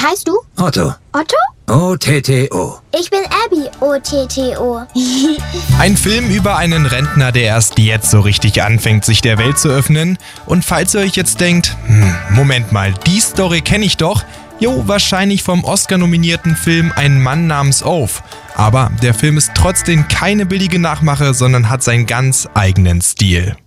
heißt du? Otto. Otto? O-T-T-O. Ich bin Abby. O-T-T-O. Ein Film über einen Rentner, der erst jetzt so richtig anfängt, sich der Welt zu öffnen. Und falls ihr euch jetzt denkt, Moment mal, die Story kenne ich doch. Jo, wahrscheinlich vom Oscar-nominierten Film Ein Mann namens Ove. Aber der Film ist trotzdem keine billige Nachmache, sondern hat seinen ganz eigenen Stil.